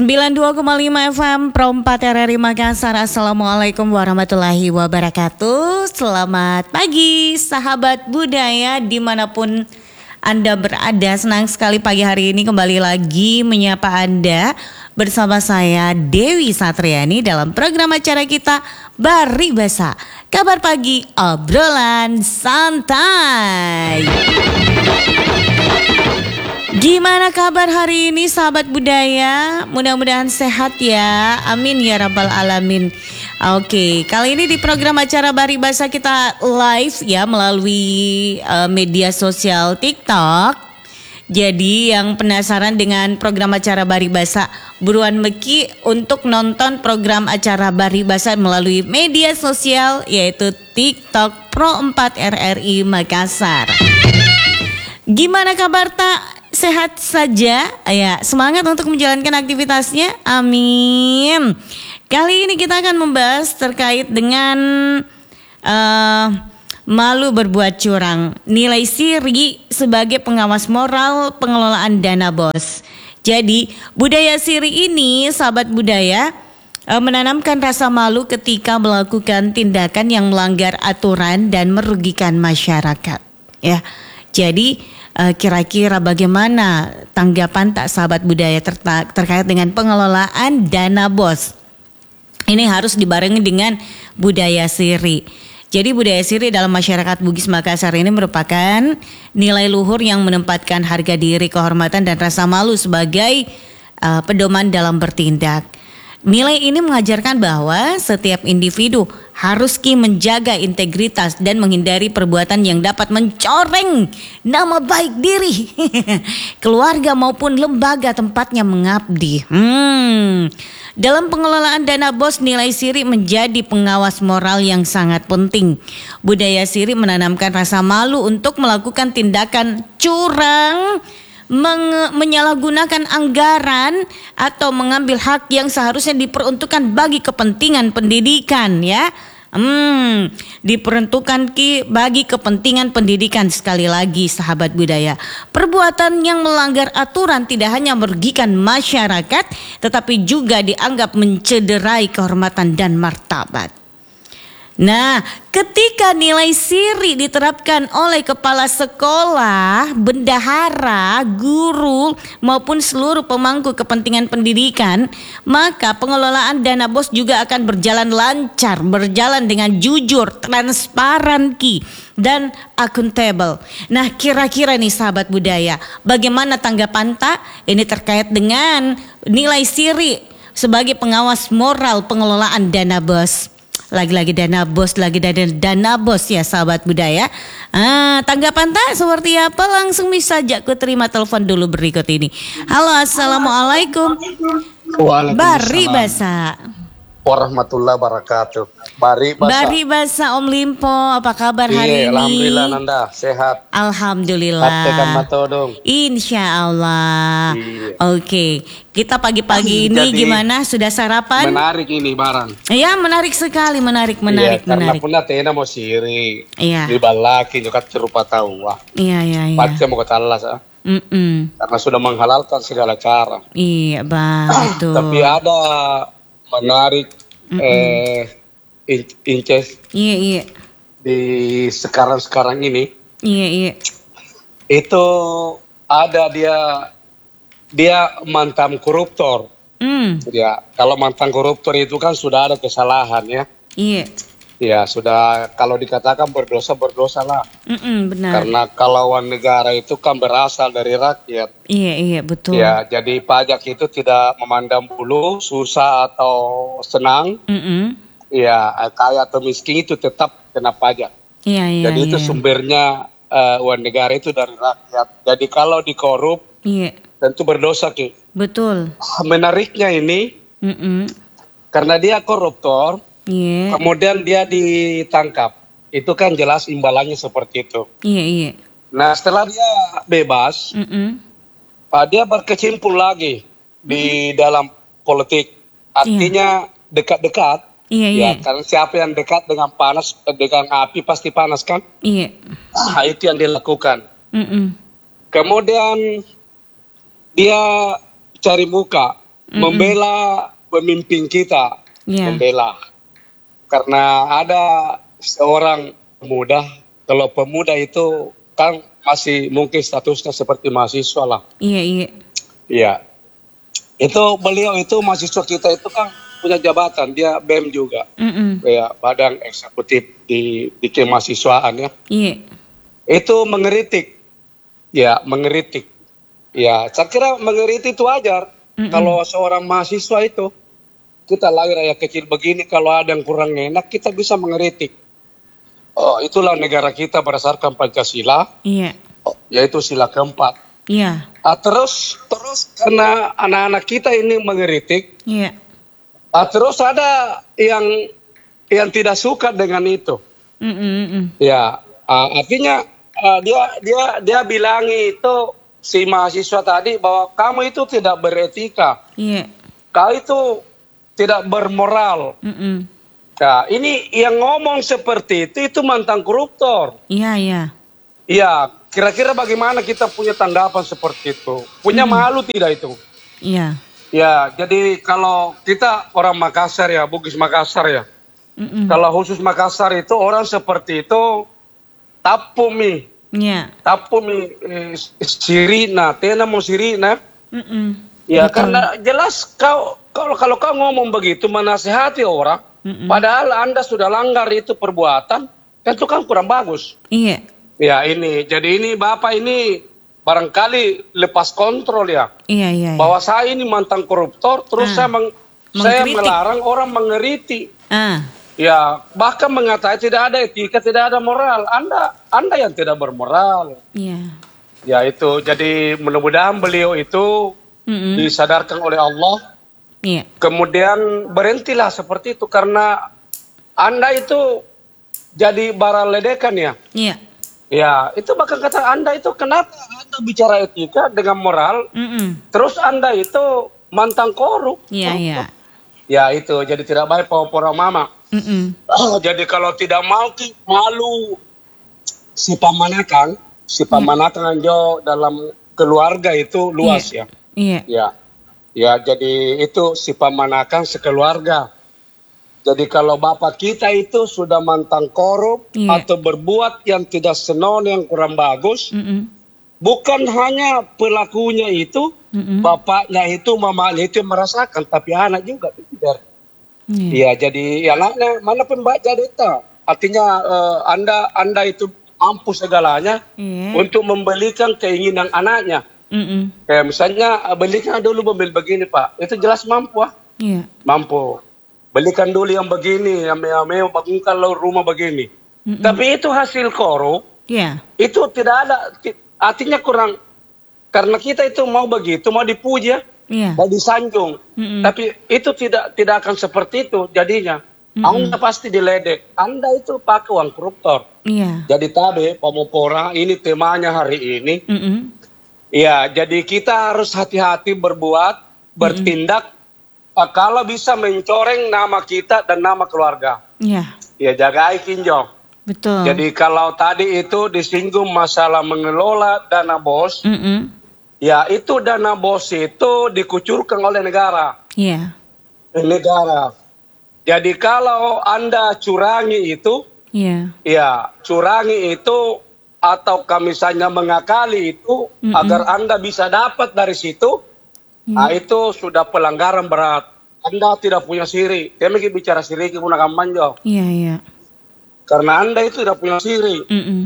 92,5 FM Pro 4 RRI Makassar. Assalamualaikum warahmatullahi wabarakatuh. Selamat pagi sahabat budaya dimanapun Anda berada. Senang sekali pagi hari ini kembali lagi menyapa Anda bersama saya Dewi Satriani dalam program acara kita Bari Basa, kabar pagi obrolan santai. Gimana kabar hari ini sahabat budaya? Mudah-mudahan sehat ya. Amin ya rabbal alamin. Oke, kali ini di program acara Bari Basa kita live ya melalui media sosial TikTok. Jadi yang penasaran dengan program acara Bari Basa, buruan meki untuk nonton program acara Bari Basa melalui media sosial yaitu TikTok Pro 4 RRI Makassar. Gimana kabar tak? Sehat saja ya, semangat untuk menjalankan aktivitasnya, amin. Kali ini kita akan membahas terkait dengan malu berbuat curang, nilai siri sebagai pengawas moral pengelolaan dana BOS. Jadi budaya siri ini sahabat budaya menanamkan rasa malu ketika melakukan tindakan yang melanggar aturan dan merugikan masyarakat ya. Jadi kira-kira bagaimana tanggapan tak sahabat budaya terkait dengan pengelolaan dana BOS? Ini harus dibarengi dengan budaya siri. Jadi budaya siri dalam masyarakat Bugis Makassar ini merupakan nilai luhur yang menempatkan harga diri, kehormatan dan rasa malu sebagai pedoman dalam bertindak. Nilai ini mengajarkan bahwa setiap individu harus menjaga integritas dan menghindari perbuatan yang dapat mencoreng nama baik diri, keluarga maupun lembaga tempatnya mengabdi. Dalam pengelolaan dana BOS, nilai siri menjadi pengawas moral yang sangat penting. Budaya siri menanamkan rasa malu untuk melakukan tindakan curang, menyalahgunakan anggaran atau mengambil hak yang seharusnya diperuntukkan bagi kepentingan pendidikan ya. Diperuntukkan bagi kepentingan pendidikan. Sekali lagi sahabat budaya, perbuatan yang melanggar aturan tidak hanya merugikan masyarakat tetapi juga dianggap mencederai kehormatan dan martabat. Nah, ketika nilai siri diterapkan oleh kepala sekolah, bendahara, guru maupun seluruh pemangku kepentingan pendidikan, maka pengelolaan dana BOS juga akan berjalan lancar, berjalan dengan jujur, transparan dan akuntabel. Nah, kira-kira nih sahabat budaya, bagaimana tanggapan tak ini terkait dengan nilai siri sebagai pengawas moral pengelolaan dana BOS? Lagi-lagi dana BOS, dana BOS ya sahabat budaya. Tanggapan tak seperti apa? Langsung bisa saja ku terima telepon dulu berikut ini. Halo, assalamualaikum. Bari Basa. Warahmatullahi wabarakatuh. Bari Basa Om Limpo, apa kabar hari ini? Alhamdulillah Nanda, sehat. Alhamdulillah. Insya Allah. Oke, kita pagi-pagi ini gimana? Sudah sarapan? Menarik ini barang. Ya, menarik sekali, menarik. Karena puna tena mau siri. Iya. Di balaki juga cerupa tahu. Iya. Baca mau ketalas. Karena sudah menghalalkan segala cara. Iya, betul. Tapi ada menarik Inces. Iya. Di sekarang ini. Iya. Itu ada dia mantan koruptor. Ya, kalau mantan koruptor itu kan sudah ada kesalahan ya. Iya. Ya, sudah kalau dikatakan berdosa lah. Benar. Karena kalauan negara itu kan berasal dari rakyat. Iya, betul. Ya, jadi pajak itu tidak memandang bulu, susah atau senang. Ya, kaya atau miskin itu tetap kena pajak. Iya. Jadi itu sumbernya uang negara itu dari rakyat. Jadi kalau dikorup, tentu berdosa Ki. Betul. Menariknya ini, karena dia koruptor. Kemudian dia ditangkap, itu kan jelas imbalannya seperti itu. Iya. Nah setelah dia bebas, dia berkecimpung lagi di dalam politik. Artinya dekat-dekat. Iya. Karena siapa yang dekat dengan api pasti panas kan? Iya. Nah, itu yang dilakukan. Kemudian dia cari muka membela pemimpin kita, membela. Karena ada seorang pemuda, kalau pemuda itu kan masih mungkin statusnya seperti mahasiswa lah. Iya. Itu beliau itu mahasiswa kita itu kan punya jabatan, dia BEM juga, ya Badan Eksekutif di kemahasiswaan ya. Itu mengeritik, ya saya kira mengeritik itu wajar. Kalau seorang mahasiswa itu, kita lagi rakyat kecil begini, kalau ada yang kurang enak kita bisa mengeritik. Oh, itulah negara kita berdasarkan Pancasila, yaitu sila keempat. Terus karena anak-anak kita ini mengeritik, terus ada yang tidak suka dengan itu. Ya, artinya dia bilang itu si mahasiswa tadi bahwa kamu itu tidak beretika, kau itu tidak bermoral. Nah, ini yang ngomong seperti itu mantan koruptor. Iya, kira-kira bagaimana kita punya tanggapan seperti itu? Punya malu tidak itu? Ya, jadi kalau kita orang Makassar ya, Bugis Makassar ya. Kalau khusus Makassar itu orang seperti itu tapumi. Tapumi sirina, tena mau sirina. Ya, karena jelas kalau kau ngomong begitu menasihati orang, padahal Anda sudah langgar itu perbuatan, itu kan kurang bagus. Ya, jadi ini Bapak ini barangkali lepas kontrol ya. Bahwa saya ini mantan koruptor, terus saya melarang orang mengeritik. Ya, bahkan mengatakan tidak ada etika, tidak ada moral. Anda yang tidak bermoral. Ya itu, jadi mudah-mudahan beliau itu disadarkan oleh Allah. Kemudian berhentilah seperti itu, karena Anda itu jadi barang ledekan ya. Ya, itu bahkan kata Anda itu kenapa Anda bicara etika dengan moral, terus Anda itu mantan korup. Ya itu, jadi tidak baik para mama. Jadi kalau tidak malu si pamanakan jo dalam keluarga itu luas ya. Ya, jadi itu si pamanakan sekeluarga. Jadi kalau bapak kita itu sudah mantan korup atau berbuat yang tidak senonoh, yang kurang bagus, bukan hanya pelakunya itu, bapaknya itu, mamanya itu merasakan, tapi anak juga tidak. Ya, jadi anaknya mana pembaca data. Artinya Anda itu mampu segalanya untuk membelikan keinginan anaknya. Kayak misalnya belikan dulu mobil begini Pak, itu jelas mampu mampu. Belikan dulu yang begini, yang mewah, bangunkan rumah begini. Tapi itu hasil korup, itu tidak ada, artinya kurang. Karena kita itu mau begitu, mau dipuji mau disanjung. Tapi itu tidak akan seperti itu jadinya. Anda pasti diledek. Anda itu pakai uang koruptor. Jadi tadi Pamopora ini temanya hari ini. Ya, jadi kita harus hati-hati berbuat, bertindak. Kalau bisa mencoreng nama kita dan nama keluarga. Ya, jaga kinjong. Betul. Jadi kalau tadi itu disinggung masalah mengelola dana bos, ya itu dana bos itu dikucurkan oleh negara. Negara. Jadi kalau Anda curangi itu, ya curangi itu atau misalnya mengakali itu agar Anda bisa dapat dari situ. Nah, itu sudah pelanggaran berat. Anda tidak punya siri. Kami bicara siri menggunakan manjo. Karena Anda itu tidak punya siri.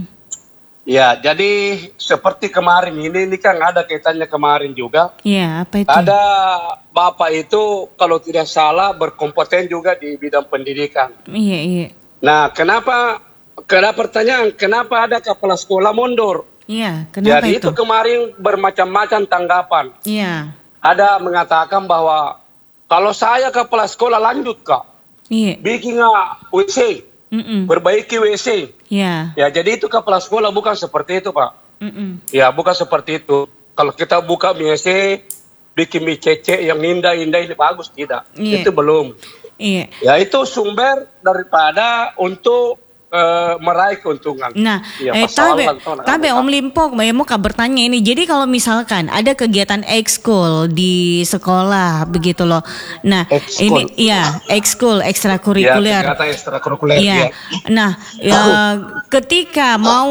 Ya, jadi seperti kemarin ini kan ada kaitannya kemarin juga. Apa itu? Ada Bapak itu kalau tidak salah berkompeten juga di bidang pendidikan. Nah, kenapa pertanyaan, kenapa ada kepala sekolah mundur? Kenapa jadi itu kemarin bermacam-macam tanggapan. Ada mengatakan bahwa kalau saya kepala sekolah lanjut Kak, bikin WC, perbaiki WC. Ya, jadi itu kepala sekolah bukan seperti itu Pak. Ya, bukan seperti itu. Kalau kita buka WC, bikin mie cece yang indah-indah ini bagus tidak? Itu belum. Ya, itu sumber daripada untuk meraih keuntungan. Nah, tapi Om Limpo, mau bertanya ini. Jadi kalau misalkan ada kegiatan ekskul di sekolah begitu loh. Nah, ini ya ekskul ekstrakurikuler. Ya, kegiatan ekstrakurikuler. Ya. Nah, ketika mau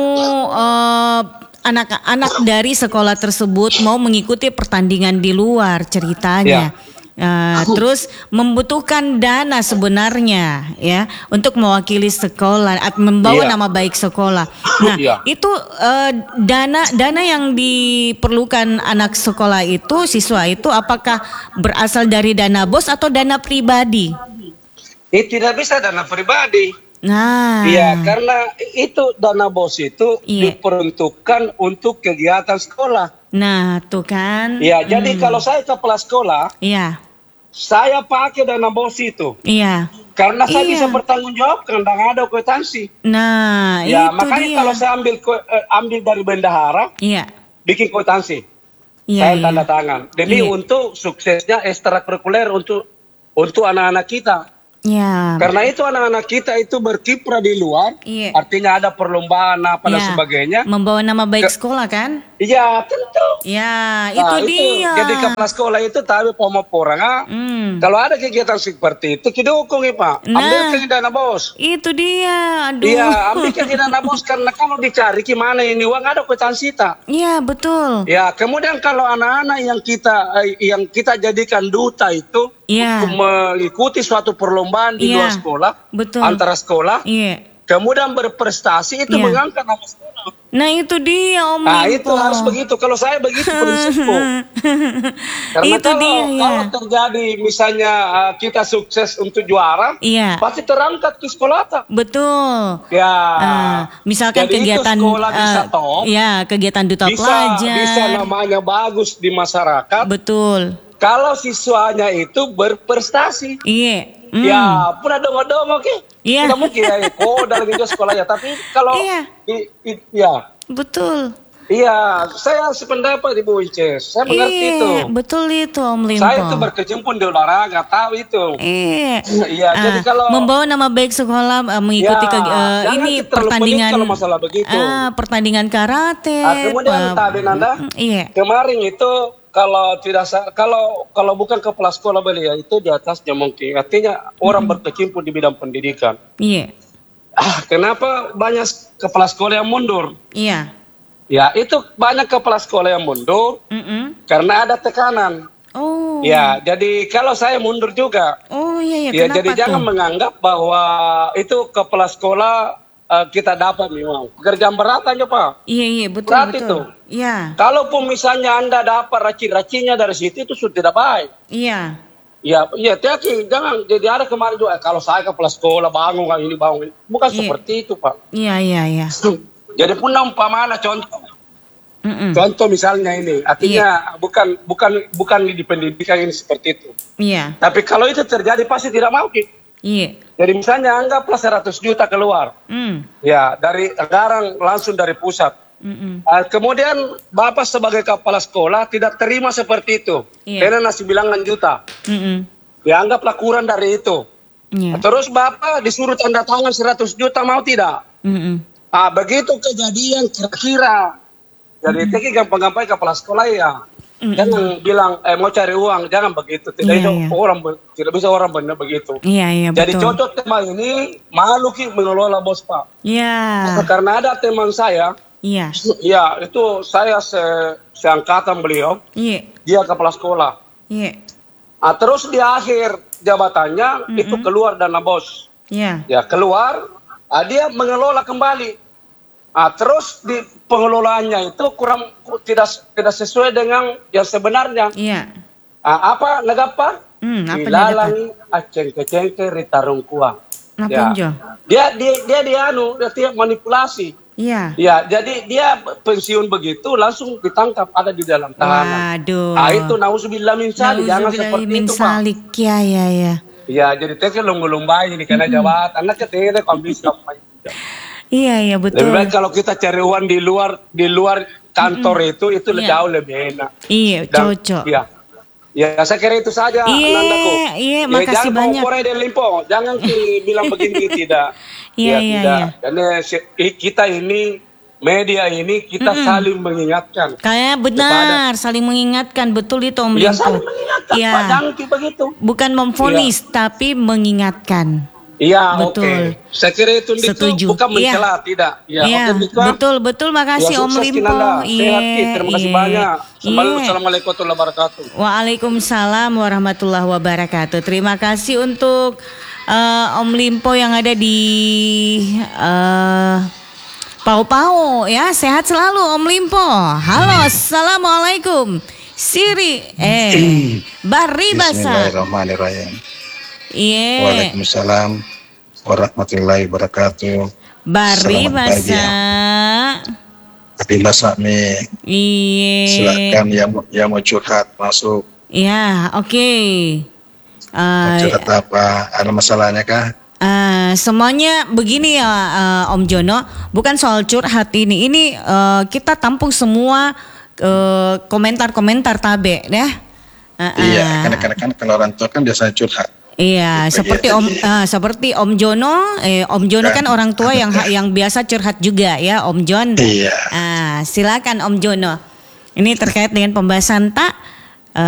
anak-anak dari sekolah tersebut mau mengikuti pertandingan di luar ceritanya. Terus membutuhkan dana sebenarnya ya untuk mewakili sekolah, membawa nama baik sekolah. Nah, itu dana yang diperlukan anak sekolah itu, siswa itu, apakah berasal dari dana BOS atau dana pribadi? Tidak bisa dana pribadi. Nah, iya, karena itu dana BOS itu diperuntukkan untuk kegiatan sekolah. Nah, tuh kan. Iya, jadi kalau saya kepala sekolah, saya pakai dana BOS itu. Iya. Karena saya bisa bertanggung jawab karena ada kwitansi. Nah, ya, itu makanya dia. kalau saya ambil dari bendahara, bikin kwitansi. Saya tanda tangan. Demi untuk suksesnya ekstrakurikuler untuk anak-anak kita. Ya. Karena itu anak-anak kita itu berkiprah di luar, artinya ada perlombaan apa dan sebagainya. Membawa nama baik sekolah kan? Iya, tentu. Ya, itu dia. Jadi kepala sekolah itu tahu pemoporan. Kalau ada kegiatan seperti itu, kita dukung Pak. Ambilkan dana BOS. Itu dia. Aduh. Iya, ambilkan dana BOS karena kalau dicari gimana ini uang ada kwitansi tak? Iya, betul. Ya, kemudian kalau anak-anak yang kita jadikan duta itu untuk mengikuti suatu perlombaan di luar sekolah, antara sekolah, kemudian berprestasi itu mengangkat nama sekolah. Nah, itu dia Om Limpo. Nah, itu harus begitu. Kalau saya begitu prinsipku. Karena itu kalau terjadi misalnya kita sukses untuk juara, pasti terangkat ke sekolah tak? Betul. Ya. Misalkan jadi kegiatan itu sekolah bisa top. Kegiatan duta pelajar. Bisa namanya bagus di masyarakat. Betul. Kalau siswanya itu berprestasi. Iya. Ya, pun ada dong, oke. Iya. Tidak mungkin dalam itu sekolah ya. Tapi kalau betul. Iya, saya sependapat Ibu Inces. Saya mengerti itu. Betul itu Om Limpo. Saya itu berkecimpung di olahraga, tahu itu. Iya, jadi kalau membawa nama baik sekolah mengikuti ini pertandingan kalau masalah begitu. Pertandingan karate. Kemudian tadi Nanda, kemarin itu kalau bukan kepala sekolah beliau itu di atasnya mungkin. Artinya orang berkecimpung di bidang pendidikan. Iya. Kenapa banyak kepala sekolah yang mundur? Iya. Ya, itu banyak kepala sekolah yang mundur karena ada tekanan. Oh. Ya, jadi kalau saya mundur juga. Oh iya. Ya, jadi jangan menganggap bahwa itu kepala sekolah kita dapat memang pekerjaan berat aja Pak. Iya betul. Berat betul. itu. Iya. Kalaupun misalnya Anda dapat racin-racinnya dari situ itu sudah tidak baik. Iya. Ya, hati-hati, jangan. Jadi ada kemarin juga kalau saya kepala sekolah bangun bukan seperti itu Pak. Iya. Jadi pun umpamanya contoh. Contoh misalnya ini, artinya bukan di pendidikan ini seperti itu. Iya. Tapi kalau itu terjadi pasti tidak mau. Iya. Jadi misalnya anggaplah 100 juta keluar. Ya, dari anggaran langsung dari pusat. Kemudian Bapak sebagai kepala sekolah tidak terima seperti itu. Karena nasi bilangan juta. Ya, anggaplah kurang dari itu. Terus Bapak disuruh tanda tangan 100 juta mau tidak? Begitu kejadian kira-kira. Jadi gampang-gampang kepala sekolah ya. Jangan bilang mau cari uang, jangan begitu. Tidak bisa orang benar begitu. Iya, jadi betul. cocok teman ini malu mengelola BOS Pak. Iya. Karena ada teman saya. Iya. Ya, itu saya seangkatan beliau. Iya. Dia kepala sekolah. Iya. Terus di akhir jabatannya itu keluar dana BOS. Iya. Ya, keluar, dia mengelola kembali. Terus di pengelolaannya itu tidak sesuai dengan yang sebenarnya. Iya. Apa negapa? Apa Dilalangi acengke-cengke ritarungkua. Napunjo. Dia manipulasi. Iya. Ya, jadi dia pensiun begitu langsung ditangkap ada di dalam tahanan. Waduh. Itu nauzubillah min salik, jangan seperti itu Pak. Ya. Ya, jadi teke lumbai ini karena jabatan anak kita kambis kampanye. Iya betul. Lebih baik kalau kita cari uang di luar kantor itu jauh lebih enak. Iya, cocok. Ya, saya kira itu saja Nandaku. Iya, makasih banyak. Jangan Limpo, jangan bilang begini tidak. Iya, iya, tidak. iya. Karena kita ini media ini kita saling mengingatkan. Kayak benar, saling mengingatkan, betul itu Om Ya Limpo. saling mengingatkan, Iya. Pak Jangki begitu. Bukan memvonis, tapi mengingatkan. Iya, betul. oke. Saya kira itu Setuju. bukan mencela, tidak. Ya, Iya, betul, makasih Om Limpo. Sehat, terima kasih banyak. Assalamualaikum warahmatullahi wabarakatuh. Waalaikumsalam warahmatullahi wabarakatuh. Terima kasih untuk Om Limpo yang ada di Pau-Pau ya. Sehat selalu Om Limpo. Halo, assalamualaikum. Siri, Baribasa. Bismillahirrahmanirrahim. Iya. Waalaikumsalam warahmatullahi wabarakatuh. Baribasa. Baribasa mi. Iya. Silakan yang mau curhat masuk. Iya, oke. Mau curhat apa? Ada masalahnya kah? Semuanya begini ya Om Jono, bukan soal curhat ini. Ini kita tampung semua komentar-komentar tabe ya. Iya, karena kalau orang tua kan biasanya curhat. Iya, seperti Om Jono, Om Jono kan orang tua yang biasa curhat juga ya, Om Jon. Iya. Silakan Om Jono. Ini terkait dengan pembahasan tak